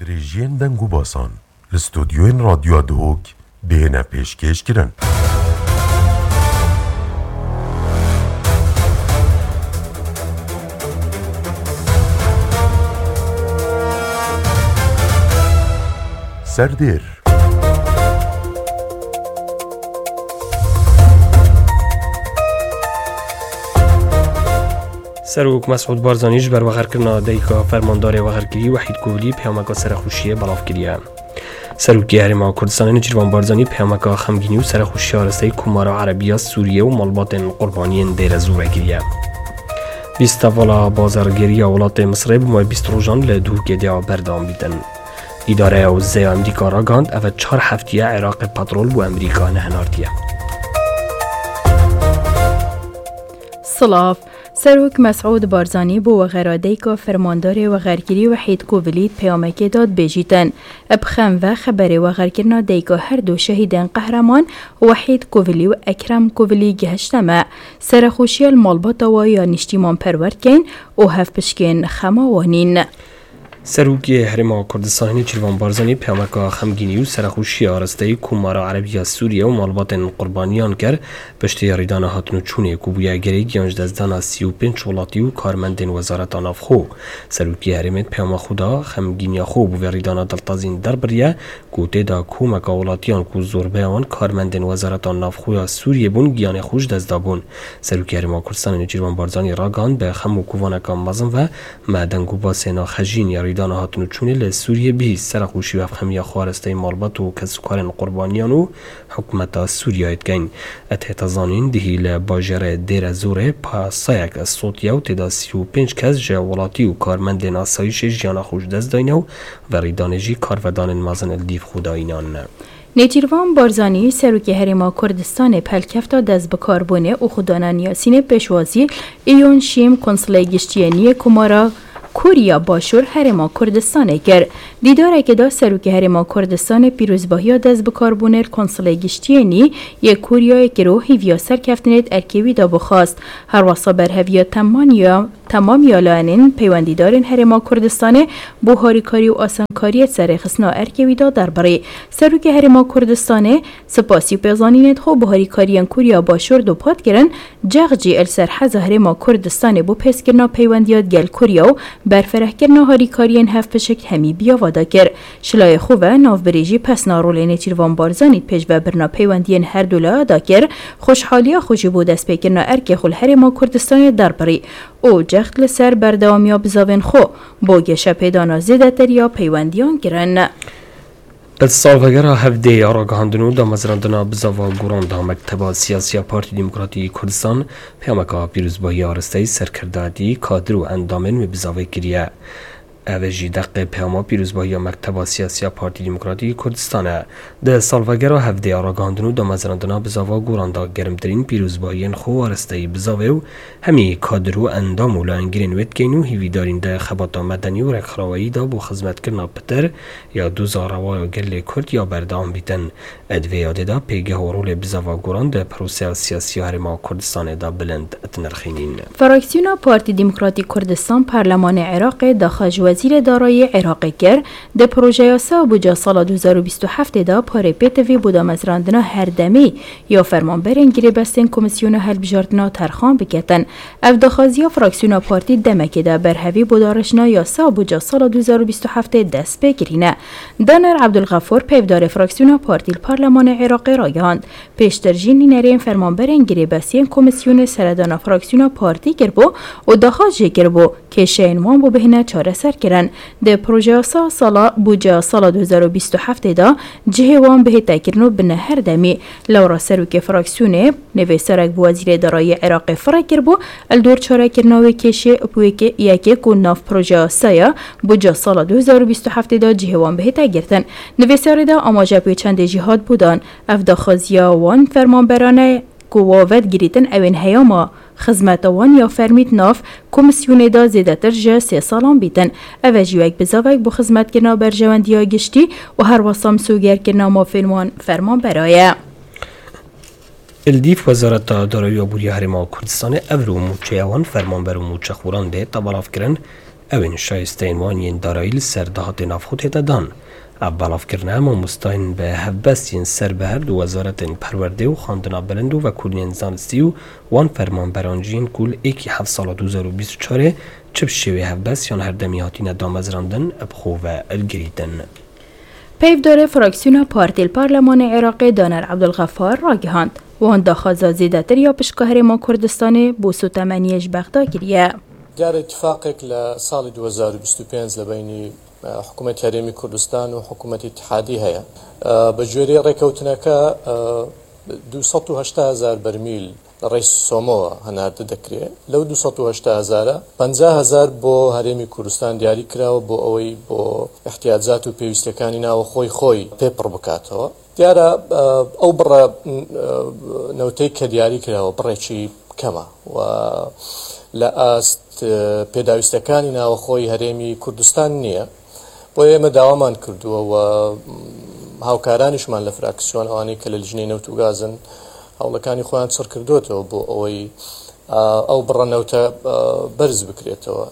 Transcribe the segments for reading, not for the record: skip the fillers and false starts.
درێژیان دەنگ و باسان لە ستۆدیۆین ڕادیۆ دهۆک دێنە پێشکەشکردن. سەردێر سەرۆک مەسعود بارزانیش بەروەخەرکردنا دایکا فەرماندارê وەخەرکردی وحید کولی پەیامەکە سەرخوشیە بەڵاو کردیە. سەرۆکی هەرێما کوردستانی نێچیروان بارزانی پەیامەکە خەمگینی و سەرخوشیە ئاراستەی کومارە عەرەبیە سووریە و مەڵباتên قوربانیên دێرە زۆرە کردیە. بیستەڤالا بازارگەریە وڵاتê Misrê bi mavê 20 rojan li Duhokê dêya berdewam bîtin. Îdareya Wezeyê Amerîka ragihand ev 4 heftiya Iraqê petrol bû Amerîka nehinartiye. سلاف سەرۆک مەسعود بارزانی بۆ وەغێرادەیکا فەرماندارê وەغێرگیری وحید کوڤلید پەیامەکê داد bêjîtin بخەم ve xeberê wexêrkirina dayîka her du şehîdên qehreman wehîd kovilî û ekrem kovilî gihişte me serexweşiya li malbata wan ya niştîman perwerkên û hevpişkên xema wanîn. سەرۆکی هەرێما کوردستانی نێچیروان بارزانی پەیامەکە خەمگینی و سەرخوشیە ئاراستەی کومارە عەرەبیە سووریە و ماڵباتên قوربانیان کرد پشتî ڕێدانا هاتنوچûnê ku bûye gerê giyanjdezdana 35 welatî û karmendên Wezareta Navxwe. Serokê herêmê peyama xwe da xemgîniya xwe bû vê rêdana diltazîn derbiriye ku têda komeka welatiyan ku zorbeya wan karmendên Wezareta Navxwe ya Sûriyê bûn giyanê xwe ji dest dabûn. Serokê Herêma Kurdistanê Nêçîrvan Barzanî ragihand bi xem û kuvaneka mezin ve me deng û basêna xejîn ya rêdana hatnûçûnê li Sûriyê bihîst serexweşî û hevxemiya xwe arasteyî malbat û kesûkarên qurbaniyan û hikûmeta Sûriyayê dikeyn. Et hêta zanîn dihî li bajarê Dêre Zorê pasayek sotiye û têda 35 kes ji welatî û karmendên asayîşê jiyana xwe ji dest dayîne û ve rêdanê jî karvedanên mezin li dîv xwe dayînan. نێچیروان بارزانی سەرۆکی هەرێما کوردستانê pelkefta destbikarbûnê û xwedana Niyasînê pêşwazî îyon şîm konsilê giştiyêniyê Komara Kûriya Başûr Herêma Kurdistanê kir. Dîdarekê da Serokê Herêma Kurdistanê pîrozbahiya destbikarbûnê konsilê giştiyênî yê Kûriyayê kir û hîviya serkeftinê erkêwî da bixwast. Her wasa berheviya temamiya layanên peywendîdarên Herêma Kurdistanê bû harîkarî û asankariyê serêxistina erkêwî da derbirî. Serokê Herêma Kurdistanê spasî û pêzanînên xwe bi harîkariyên Kûriya Başûr dupat kirin, ceh jî li ser heza Herêma Kurdistanê bû pêskirina peywendiya gel Kûriya û berferehkirina harîkariyên hevpişik hemî biyava da kir. Şilayê xwe ve navbirêjî pesna rolê Nêçîrvan Barzanî pêşvebirina peywendiyên her du laya da kir, xweşxaliya xwe jî bû destpêkirina erkê xwe li Herêma Kurdistanê derbirî û cext li ser berdewamiya bizavên xwe bo geşepêdana zêdeteriya peywendiyan kirin. Li salvegera hevdê ya ragihandin û damezrandina bizava guran da Mekteba Siyasiya Partî Demokratîk Kurdistan peyameka pîrozbahiya arasteyî serkirdadî kadir û endamên wê bizavê kiriye. Ev jî deqê peyama pîrozbahiya Mekteba Siyasiya Partî Demokratîk Kurdistan e. Di salvegera hevdê ya ragihandin û damezrandina bizava guran da germtirîn pîrozbahiyên xwe arasteyî bizavê û hemî kadir û endam û layengirên wê dikeyn û hîvîdarîn de xebata medenî û rekxrawayî da bû xizmetkirina pitir ya dûza rewaya gelê Kurd ya berdewam bîtin. Ed vê yadê da pêgeha rolê bizava guran di proseya siyasî Herêma Kurdistanê da bilind dinirxînîn. Fraksiyona Partî Demokratîk Kurdistan Parlamenê Iraqê daxa ji Wezîrê Darayî Iraqê kir, di projeya Abuja sala 2027 da parê pêtivî bû damezrandina herdemî ya fermanberên girêbestên Komîsyona Hilbijartina Terxan biketin. Ev daxwaziya fraksiyona partî demekê de berhevî bû dareşina yasa Abuja sala 2027 dest pê kirîne. Daner Abdulgafur peyvdarê fraksiyona partî li Parlemanê Iraqê ragihand. Pêştir jî nînerên fermanberên girêbestiyên Komîsyonê seredana fraksiyona partî kirbû û daxwaz jê kirbû kêşeyên wan bû bihîne çareser kirin. Di projeya sala Abuja sala 2027 da cihê wan bihête kirin û bine her demî. Lewra serokê fraksiyonê nivêserek bi Wezîrê Darayî Iraqê fireh kirbû li dor çarekirina wê kêşê yekê ku nav projeya ya Abuja sala 2027 da cihê wan bihête girtin. Nivêserê de amaja pêçendê jî hat bûdan. Ev daxwaziya wan fermanberan e ku wavet girîtin evên heyama xizmeta wan ya fermît nav Komîsyonê da zêdetir ji 3 salan bîtin. Ev jî wek bizavek bû xizmetkirina berjewendiya giştî û her wasam sûgerkirina mafên wan fermanbera ye. Ildîv Wezareta Darayî Bûriya Herêma Kurdistanê ev rû mûçeya wan fermanber û mûçexweran dê tebalav kirin اوین شایستین وانین دارایی سر دهات نافخوت دادان. بلاف کرنه مامۆستاین به هەبەستین سەر بە هەردوو وەزارەتên پەروەردە و خواندنا بەلەند و کولینên زانستی و وان فەرمانبەرانجiyên kul êkî hev sala 2024 çi bi şêwê hevbestiyan herdemî hatine damezrandin bixwe ve ilgirîtin. پێیدارê fraksiyona Partiyê Parlemanê Iraqê Daner Abdulgefar ragihand. Wan daxwaza zêdetir ya pişka Herêma Kurdistanê بۆ sotemeniyê ji bexda kiriye. دیار اتفاقێک لە ساڵی 2025 لە بینی حکوومەتی هەرێمی کوردستان و حکوومەتی اتحادی هەیە. بە گوێرەی ڕێکەوتنەکە 280,000 بەرمیل ڕێی سۆمەوە هەناردە دەکرێت. لەو 280,000 50,000 بۆ هەرێمی کوردستان دیاری کراوە بۆ ئەوەی بۆ احتیاجات و پێویستەکانی ناوە خۆی پێپڕ بکاتەوە. دیارە ئەو بڕە نەوتەی کە دیاری کراوە بڕێکی کەمە و لە ئاست پێداویستەکانی ناوەخۆی هەرێمی کوردستان نییە. بۆ ئێمە داوامان کردووە و هاوکارانیشمان لە فراکسیۆن ئەوانەی کە لە لیژنەی نەوت و گازن هەوڵەکانی خۆیان چڕ کردوێتەوە بۆ ئەوەی ئەو بڕە نەوتە بەرز بکرێتەوە.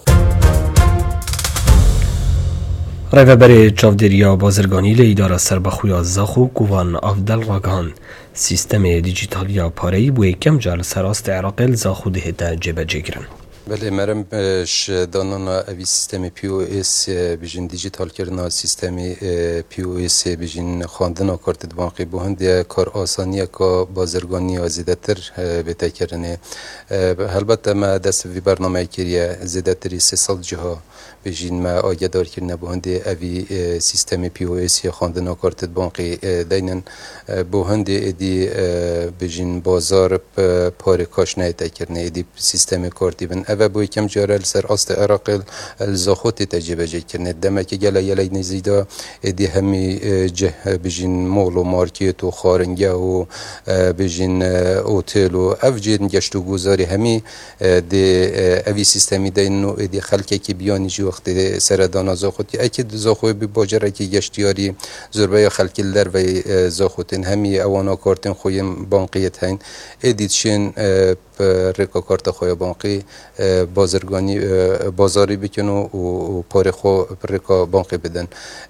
ڕێڤەبەرێ چاودێرییا بازرگانی لە ئیدارە سەربەخوویا زاخ و کوڤان ئافدەل ڕاگەهاند سیستەمێ دیجیتالیا پارەیی بۆ یەکەم جار لە سەرڕاستە عێراقê li زاخ و dihête cêbecêkirin. بله مرم دانانا اوی سیستم POS بیشین دیجیتال کردن سیستم POS بیشین خواندن کارت بانکی به هندی کار آسانیه که بازرگانی زیادتر بهتر کردنه. البته ما دست وی برنامه کریه زیادتری 3 سال جها بیشین ما آگدار کردن به هندی اوی سیستم POS خواندن کارت بانکی دینن به هندی ادی بیشین بازار پاره کاش نیت کردنه ادی سیستم کارتی بن و با یکم جاره سر است عراق الزاخوتی تجربه کردن دمه که گله یلی نزیدا ادی همی جه بیشین مول و مارکت و خارنگه و بیشین اوتل و افجین گشتو گذاری همی دی اوی سیستمی دینو ادی خلکی که بیانی جو وقت سر دانا زاخوتی اکید زاخوی بی باجره که گشتیاری زربه خلکی لر و زاخوتین همی اوانا کارتن خویم بانقیت هین ادی چین ریکا کارت خوی بانقی بازرگانی بازاری بکنو و پاره خو ریکا بانقی بدن